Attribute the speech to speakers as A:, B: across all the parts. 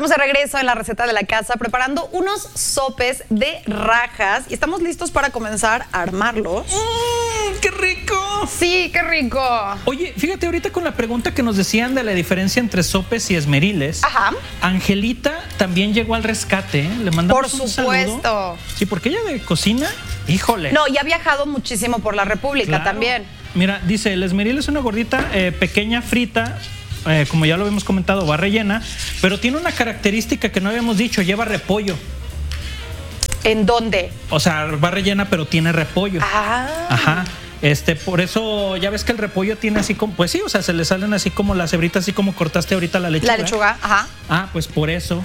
A: Estamos de regreso en la receta de la casa preparando unos sopes de rajas y estamos listos para comenzar a armarlos.
B: ¡Qué rico!
A: Sí, qué rico.
B: Oye, fíjate ahorita con la pregunta que nos decían de la diferencia entre sopes y esmeriles.
A: Ajá.
B: Angelita también llegó al rescate, ¿eh? Le mandamos
A: Por
B: un
A: supuesto.
B: saludo. Sí, porque ella de cocina, híjole.
A: No, y ha viajado muchísimo por la República
B: Claro.
A: también.
B: Mira, dice, el esmeril es una gordita pequeña, frita, como ya lo habíamos comentado, va rellena, pero tiene una característica que no habíamos dicho, lleva repollo.
A: ¿En dónde?
B: O sea, va rellena, pero tiene repollo.
A: Ah.
B: Ajá. Por eso, ya ves que el repollo tiene así como, pues sí, o sea, se le salen así como las hebritas, así como cortaste ahorita la lechuga.
A: La lechuga, ajá.
B: Ah, pues por eso,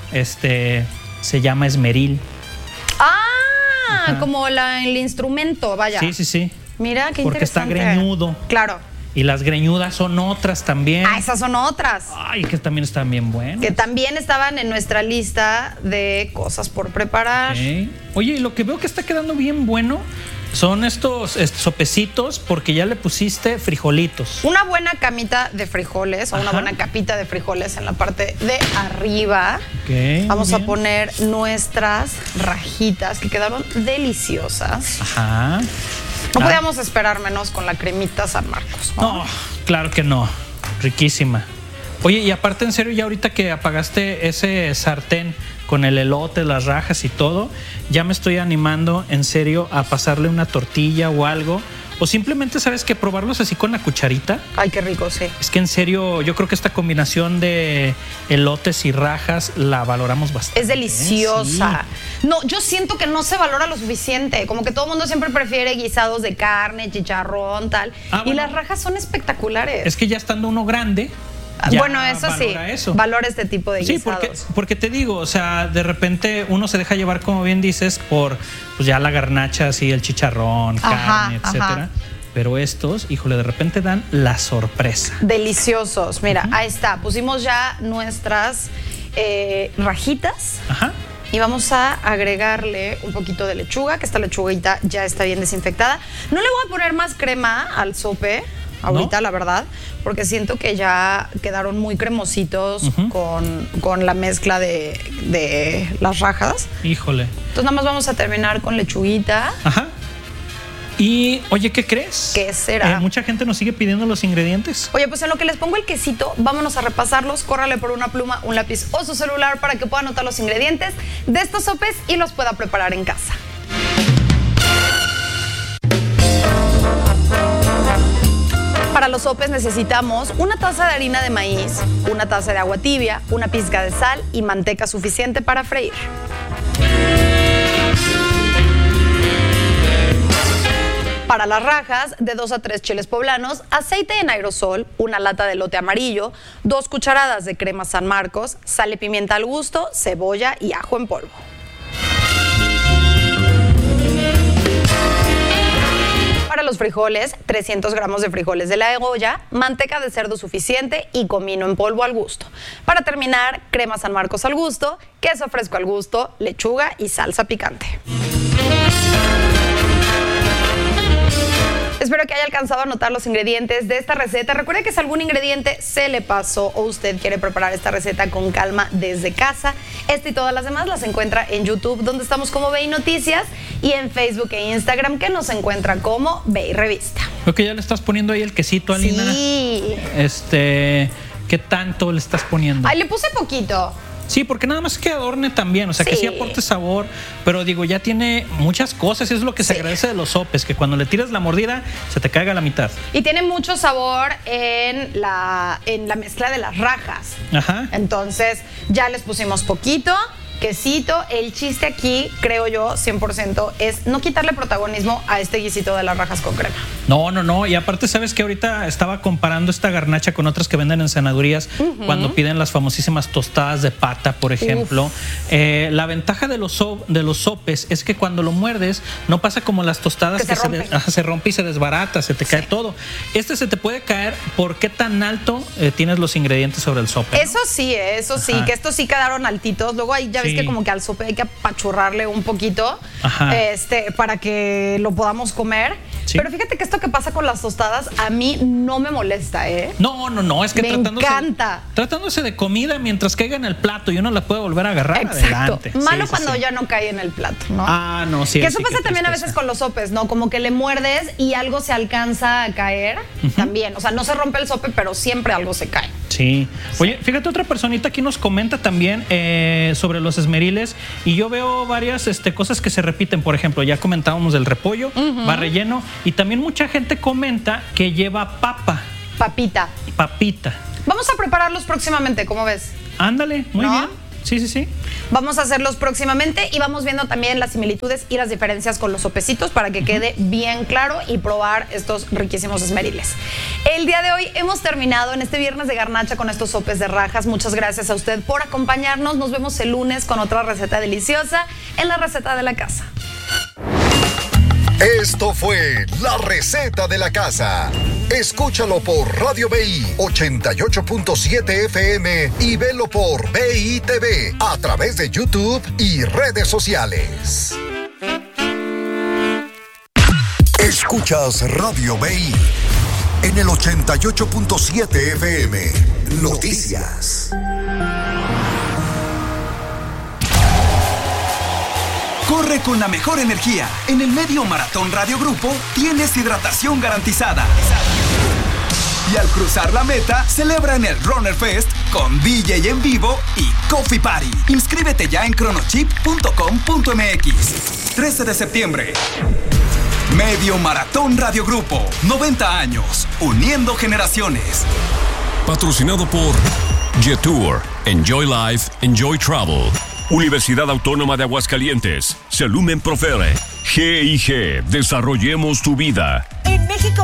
B: se llama esmeril.
A: Ah,
B: Ajá.
A: como el instrumento, vaya.
B: Sí, sí, sí.
A: Mira, qué
B: Porque está
A: interesante.
B: greñudo.
A: Claro.
B: Y las greñudas son otras también.
A: Ah, esas son otras.
B: Ay, que también están bien buenas.
A: Que también estaban en nuestra lista de cosas por preparar.
B: Okay. Oye, y lo que veo que está quedando bien bueno son estos sopecitos porque ya le pusiste frijolitos.
A: Una buena camita de frijoles o una
B: Ajá.
A: buena capita de frijoles en la parte de arriba.
B: Okay,
A: Vamos a
B: bien.
A: poner nuestras rajitas que quedaron deliciosas.
B: Ajá.
A: No podíamos esperar menos con la cremita San Marcos, ¿no?
B: No, claro que no. Riquísima. Oye, y aparte, en serio, ya ahorita que apagaste ese sartén con el elote, las rajas y todo, ya me estoy animando, en serio, a pasarle una tortilla o algo. O simplemente, ¿sabes qué? Probarlos así con la cucharita.
A: Ay, qué rico, sí.
B: Es que en serio, yo creo que esta combinación de elotes y rajas la valoramos bastante.
A: Es deliciosa.
B: Sí.
A: No, yo siento que no se valora lo suficiente. Como que todo el mundo siempre prefiere guisados de carne, chicharrón, tal.
B: Ah,
A: y
B: bueno.
A: las rajas son espectaculares.
B: Es que ya estando uno grande, ya
A: bueno, eso sí.
B: valora eso.
A: Valora este tipo de
B: Sí,
A: guisados.
B: porque te digo, o sea, de repente uno se deja llevar, como bien dices, por pues ya la garnacha, así, el chicharrón,
A: Ajá,
B: carne,
A: ajá.
B: etcétera. Pero estos, híjole, de repente dan la sorpresa.
A: Deliciosos. Mira, ahí está. Pusimos ya nuestras rajitas.
B: Ajá.
A: Y vamos a agregarle un poquito de lechuga, que esta lechuguita ya está bien desinfectada. No le voy a poner más crema al sope ahorita,
B: ¿No?
A: la verdad, porque siento que ya quedaron muy cremositos con la mezcla de las rajas.
B: Híjole.
A: Entonces nada más vamos a terminar con lechuguita.
B: Ajá. Y, oye, ¿qué crees?
A: ¿Qué será?
B: Mucha gente nos sigue pidiendo los ingredientes.
A: Oye, pues en lo que les pongo el quesito, vámonos a repasarlos. Córrale por una pluma, un lápiz o su celular para que pueda anotar los ingredientes de estos sopes y los pueda preparar en casa. Para los sopes necesitamos una taza de harina de maíz, una taza de agua tibia, una pizca de sal y manteca suficiente para freír. Para las rajas, de 2 a 3 chiles poblanos, aceite en aerosol, una lata de elote amarillo, 2 cucharadas de crema San Marcos, sal y pimienta al gusto, cebolla y ajo en polvo. Para los frijoles, 300 gramos de frijoles de la olla, manteca de cerdo suficiente y comino en polvo al gusto. Para terminar, crema San Marcos al gusto, queso fresco al gusto, lechuga y salsa picante. Espero que haya alcanzado a anotar los ingredientes de esta receta. Recuerde que si algún ingrediente se le pasó o usted quiere preparar esta receta con calma desde casa, esta y todas las demás las encuentra en YouTube, donde estamos como Ve y Noticias, y en Facebook e Instagram, que nos encuentra como Ve y Revista.
B: Creo que ya le estás poniendo ahí el quesito, Alina.
A: Sí.
B: ¿Qué tanto le estás poniendo?
A: Ay, le puse poquito.
B: Sí, porque nada más que adorne también, o sea, que sí
A: Sí.
B: aporte sabor, pero digo, ya tiene muchas cosas, y es lo que se
A: Sí.
B: agradece de los sopes, que cuando le tiras la mordida, se te caiga a la mitad.
A: Y tiene mucho sabor en la mezcla de las rajas.
B: Ajá.
A: Entonces, ya les pusimos poquito, quesito. El chiste aquí, creo yo, 100%, es no quitarle protagonismo a este guisito de las rajas con crema.
B: No, y aparte sabes que ahorita estaba comparando esta garnacha con otras que venden en cenadurías cuando piden las famosísimas tostadas de pata, por ejemplo. La ventaja de los sopes es que cuando lo muerdes no pasa como las tostadas
A: Que
B: se rompe y se desbarata, se te cae todo. Este se te puede caer por qué tan alto tienes los ingredientes sobre el sope, ¿no?
A: Eso sí,
B: Ajá.
A: que estos sí quedaron altitos. Luego ahí ya ves que como que al sope hay que apachurrarle un poquito
B: Ajá.
A: para que lo podamos comer.
B: Sí.
A: Pero fíjate que esto que pasa con las tostadas a mí no me molesta, ¿eh?
B: No, es que
A: Me encanta.
B: Tratándose de comida mientras caiga en el plato y uno la puede volver a agarrar,
A: Exacto.
B: adelante.
A: Malo
B: Sí,
A: cuando
B: sí.
A: ya no cae en el plato, ¿no?
B: Ah, no, sí.
A: Que eso
B: sí,
A: pasa
B: qué
A: también a
B: tristeza.
A: veces con los sopes, ¿no? Como que le muerdes y algo se alcanza a caer también. O sea, no se rompe el sope, pero siempre algo se cae.
B: Sí. Oye, fíjate, otra personita aquí nos comenta también sobre los esmeriles y yo veo varias cosas que se repiten. Por ejemplo, ya comentábamos del repollo, va relleno, y también mucha gente comenta que lleva papita.
A: Vamos a prepararlos próximamente, ¿cómo ves?
B: Ándale, muy
A: ¿No?
B: bien. Sí.
A: Vamos a hacerlos próximamente y vamos viendo también las similitudes y las diferencias con los sopecitos para que quede bien claro y probar estos riquísimos esmeriles. El día de hoy hemos terminado en este viernes de garnacha con estos sopes de rajas. Muchas gracias a usted por acompañarnos. Nos vemos el lunes con otra receta deliciosa en la receta de la casa.
C: Esto fue La Receta de la Casa. Escúchalo por Radio BI 88.7 FM y velo por BI TV a través de YouTube y redes sociales. Escuchas Radio BI en el 88.7 FM. Noticias.
D: Corre con la mejor energía. En el Medio Maratón Radio Grupo tienes hidratación garantizada. Y al cruzar la meta, celebra en el Runner Fest con DJ en vivo y Coffee Party. Inscríbete ya en chronochip.com.mx. 13 de septiembre. Medio Maratón Radio Grupo. 90 años. Uniendo generaciones.
E: Patrocinado por Jetour. Enjoy Life, Enjoy Travel. Universidad Autónoma de Aguascalientes. Celumen Profere. G&G. Desarrollemos tu vida.
F: En México